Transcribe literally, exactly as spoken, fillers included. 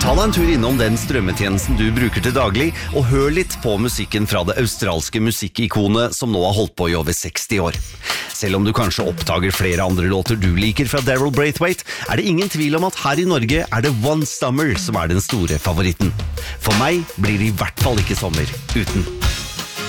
Ta deg en tur innom den strømmetjenesten du bruker til daglig, og hør litt på musikken fra det australske musikkikonet som nå har holdt på i over seksti år. Selv om du kanskje oppdager flere andre låter du liker fra Daryl Braithwaite, er det ingen tvil om at her i Norge er det One Summer som er den store favoritten. For meg blir det i hvert fall ikke sommer uten.